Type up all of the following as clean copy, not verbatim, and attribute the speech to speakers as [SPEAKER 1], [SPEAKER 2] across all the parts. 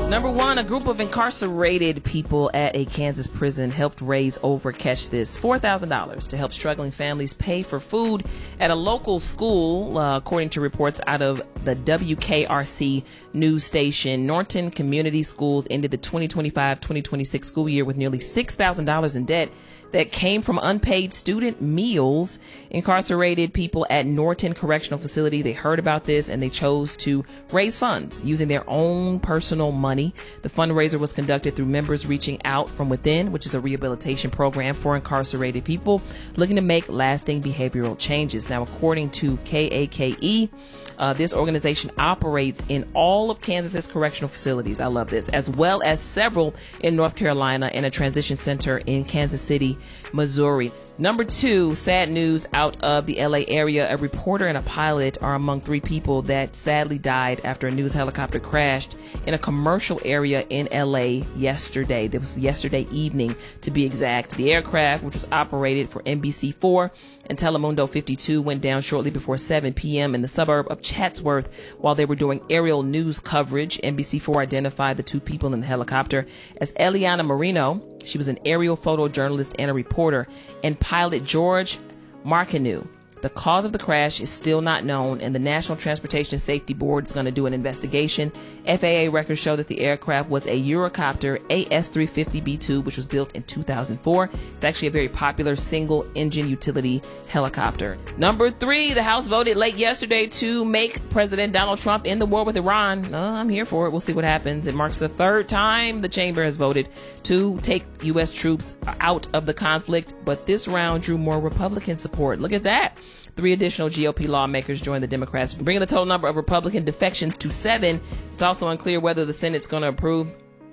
[SPEAKER 1] Number one, a group of incarcerated people at a Kansas prison helped raise over, catch this, $4,000 to help struggling families pay for food at a local school, according to reports out of the WKRC news station. Norton Community Schools ended the 2025-2026 school year with nearly $6,000 in debt that came from unpaid student meals. Incarcerated people at Norton Correctional Facility, they heard about this and they chose to raise funds using their own personal money. The fundraiser was conducted through members reaching out from within, which is a rehabilitation program for incarcerated people looking to make lasting behavioral changes. Now, according to KAKE, this organization operates in all of Kansas's correctional facilities. I love this, as well as several in North Carolina and a transition center in Kansas City, Missouri. Number two, sad news out of the LA area. A reporter and a pilot are among three people that sadly died after a news helicopter crashed in a commercial area in LA yesterday. That was yesterday evening, to be exact. The aircraft, which was operated for NBC4 and Telemundo 52, went down shortly before 7 p.m. in the suburb of Chatsworth while they were doing aerial news coverage. NBC4 identified the two people in the helicopter as Eliana Marino. She was an aerial photojournalist and a reporter, and pilot George Marquinu. The cause of the crash is still not known, and the National Transportation Safety Board is going to do an investigation. FAA records show that the aircraft was a Eurocopter AS350B2, which was built in 2004. It's actually a very popular single-engine utility helicopter. Number three, the House voted late yesterday to make President Donald Trump end the war with Iran. I'm here for it. We'll see what happens. It marks the third time the chamber has voted to take U.S. troops out of the conflict, but this round drew more Republican support. Look at that. 3 additional GOP lawmakers joined the Democrats, bringing the total number of Republican defections to 7. It's also unclear whether the Senate's going to approve.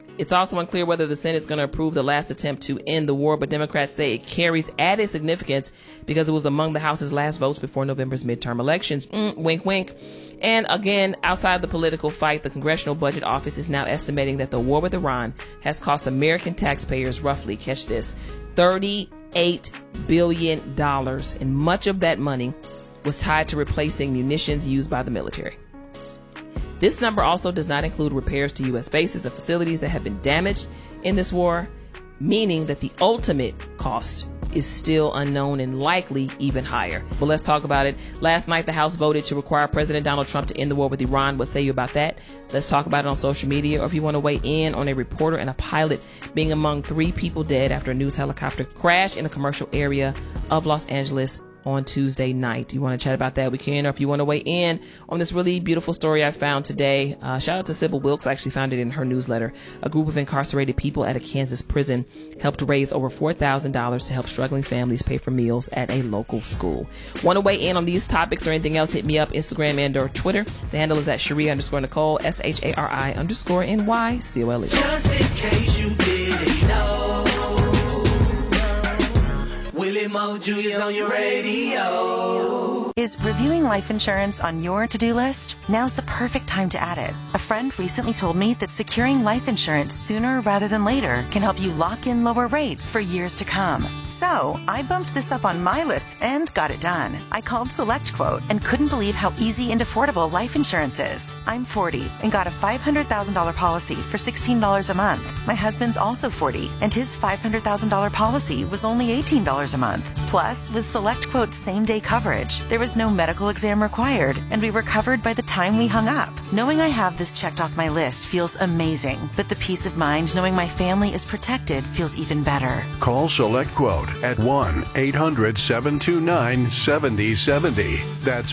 [SPEAKER 1] The last attempt to end the war, but Democrats say it carries added significance because it was among the House's last votes before November's midterm elections. Wink, wink. And again, outside the political fight, the Congressional Budget Office is now estimating that the war with Iran has cost American taxpayers roughly, catch this, $38 billion, and much of that money was tied to replacing munitions used by the military. This number also does not include repairs to U.S. bases and facilities that have been damaged in this war, meaning that the ultimate cost is still unknown and likely even higher. But let's talk about it. Last night, the House voted to require President Donald Trump to end the war with Iran. What say you about that? Let's talk about it on social media, or if you want to weigh in on a reporter and a pilot being among 3 people dead after a news helicopter crashed in a commercial area of Los Angeles on Tuesday night. You want to chat about that, we can. Or if you want to weigh in on this really beautiful story I found today, shout out to Sybil Wilkes. I actually found it in her newsletter. A group of incarcerated people at a Kansas prison helped raise over $4,000 to help struggling families pay for meals at a local school. Want to weigh in on these topics or anything else? Hit me up, Instagram and or Twitter. The handle is at Sharia_Nicole, SHARI_NYCOLE.
[SPEAKER 2] Just in case you didn't know, Willie Moju is on your radio.
[SPEAKER 3] Is reviewing life insurance on your to-do list? Now's the perfect time to add it. A friend recently told me that securing life insurance sooner rather than later can help you lock in lower rates for years to come. So I bumped this up on my list and got it done. I called SelectQuote and couldn't believe how easy and affordable life insurance is. I'm 40 and got a $500,000 policy for $16 a month. My husband's also 40 and his $500,000 policy was only $18 a month. Plus, with SelectQuote's same-day coverage, there was no medical exam required, and we were covered by the time we hung up. Knowing I have this checked off my list feels amazing, but the peace of mind knowing my family is protected feels even better.
[SPEAKER 4] Call SelectQuote at 1-800-729-7070. That's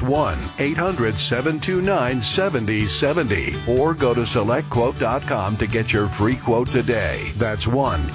[SPEAKER 4] 1-800-729-7070. Or go to SelectQuote.com to get your free quote today. That's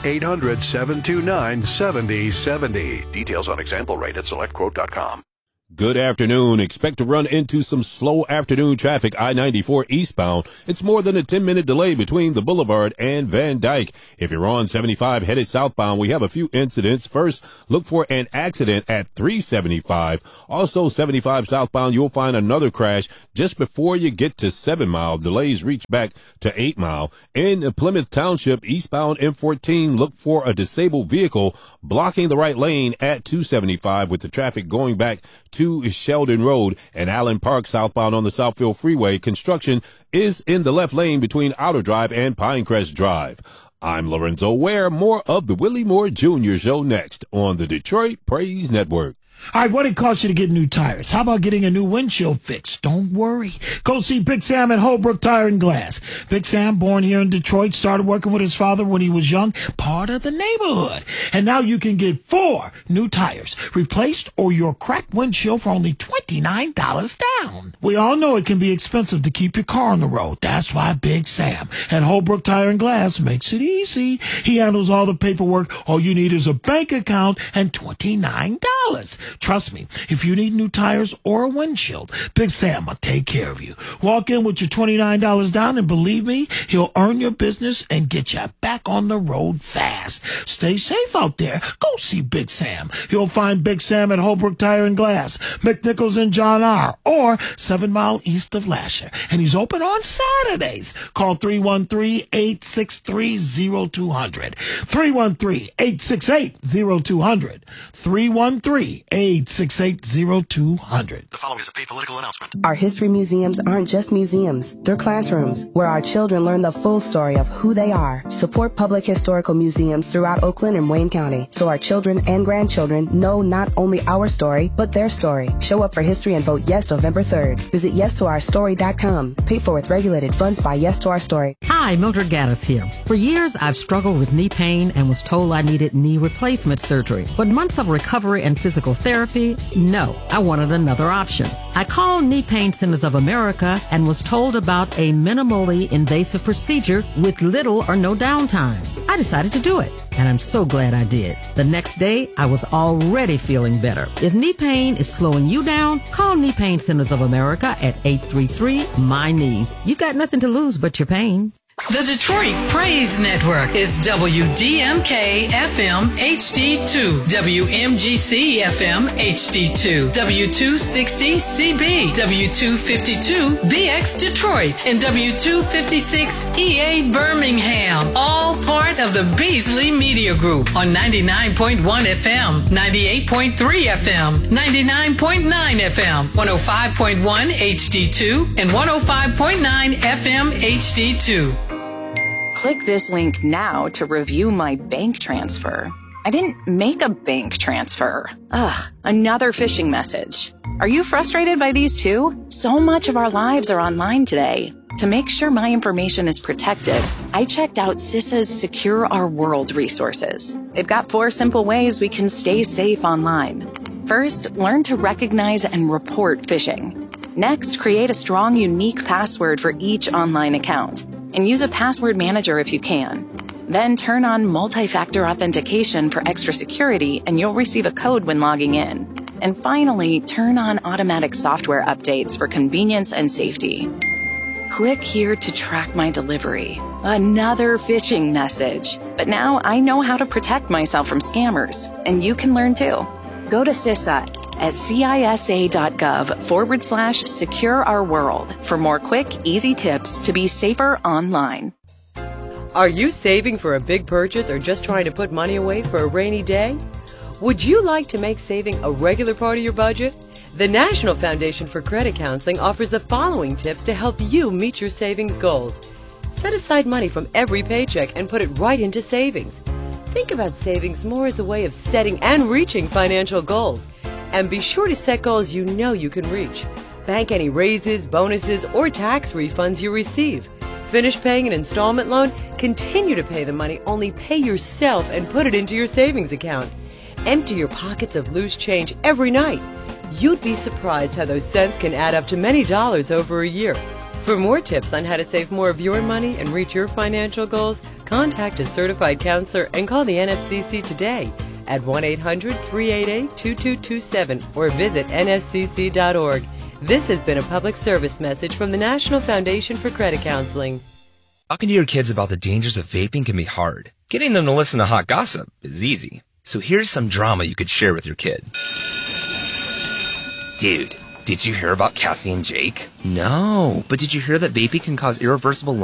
[SPEAKER 4] 1-800-729-7070. Details on example rate at SelectQuote.com.
[SPEAKER 5] Good afternoon. Expect to run into some slow afternoon traffic I-94 eastbound. It's more than a 10-minute delay between the Boulevard and Van Dyke. If you're on 75 headed southbound, we have a few incidents. First, look for an accident at 375. Also, 75 southbound, you'll find another crash just before you get to 7 Mile. Delays reach back to 8 Mile. In Plymouth Township, eastbound M14, look for a disabled vehicle blocking the right lane at 275 with the traffic going back to to Sheldon Road and Allen Park southbound on the Southfield Freeway. Construction is in the left lane between Outer Drive and Pinecrest Drive. I'm Lorenzo Ware. More of the Willie Moore Jr. Show next on the Detroit Praise Network.
[SPEAKER 6] All right, what it costs you to get new tires? How about getting a new windshield fix? Don't worry. Go see Big Sam at Holbrook Tire and Glass. Big Sam, born here in Detroit, started working with his father when he was young, part of the neighborhood. And now you can get 4 new tires replaced or your cracked windshield for only $29 down. We all know it can be expensive to keep your car on the road. That's why Big Sam at Holbrook Tire and Glass makes it easy. He handles all the paperwork. All you need is a bank account and $29. Trust me, if you need new tires or a windshield, Big Sam will take care of you. Walk in with your $29 down, and believe me, he'll earn your business and get you back on the road fast. Stay safe out there. Go see Big Sam. You'll find Big Sam at Holbrook Tire and Glass, McNichols and John R., or 7 Mile east of Lasher. And he's open on Saturdays. Call 313-863-0200. 313-868-0200. 313-868-0200.
[SPEAKER 7] The following is a paid political announcement.
[SPEAKER 8] Our history museums aren't just museums. They're classrooms where our children learn the full story of who they are. Support public historical museums throughout Oakland and Wayne County so our children and grandchildren know not only our story, but their story. Show up for history and vote yes November 3rd. Visit yestourstory.com. Paid for with regulated funds by Yes to Our Story.
[SPEAKER 9] Hi, Mildred Gaddis here. For years, I've struggled with knee pain and was told I needed knee replacement surgery. But months of recovery and physical therapy, no, I wanted another option. I called Knee Pain Centers of America and was told about a minimally invasive procedure with little or no downtime. I decided to do it, and I'm so glad I did. The next day, I was already feeling better. If knee pain is slowing you down, call Knee Pain Centers of America at 833-MY-KNEES. You've got nothing to lose but your pain.
[SPEAKER 2] The Detroit Praise Network is WDMK FM HD2, WMGC FM HD2, W260 CB, W252 BX Detroit, and W256 EA Birmingham, all part of the Beasley Media Group on 99.1 FM, 98.3 FM, 99.9 FM, 105.1 HD2, and 105.9 FM HD2.
[SPEAKER 10] Click this link now to review my bank transfer. I didn't make a bank transfer. Ugh, another phishing message. Are you frustrated by these too? So much of our lives are online today. To make sure my information is protected, I checked out CISA's Secure Our World resources. They've got 4 simple ways we can stay safe online. First, learn to recognize and report phishing. Next, create a strong, unique password for each online account. And use a password manager if you can. Then turn on multi-factor authentication for extra security, and you'll receive a code when logging in. And finally, turn on automatic software updates for convenience and safety. Click here to track my delivery. Another phishing message. But now I know how to protect myself from scammers, and you can learn too. Go to CISA at CISA.gov/Secure Our World for more quick, easy tips to be safer online.
[SPEAKER 11] Are you saving for a big purchase or just trying to put money away for a rainy day? Would you like to make saving a regular part of your budget? The National Foundation for Credit Counseling offers the following tips to help you meet your savings goals. Set aside money from every paycheck and put it right into savings. Think about savings more as a way of setting and reaching financial goals. And be sure to set goals you know you can reach. Bank any raises, bonuses, or tax refunds you receive. Finish paying an installment loan, continue to pay the money, only pay yourself and put it into your savings account. Empty your pockets of loose change every night. You'd be surprised how those cents can add up to many dollars over a year. For more tips on how to save more of your money and reach your financial goals, contact a certified counselor and call the NFCC today at 1-800-388-2227 or visit nfcc.org. This has been a public service message from the National Foundation for Credit Counseling.
[SPEAKER 12] Talking to your kids about the dangers of vaping can be hard. Getting them to listen to hot gossip is easy. So here's some drama you could share with your kid. Dude, did you hear about Cassie and Jake? No, but did you hear that vaping can cause irreversible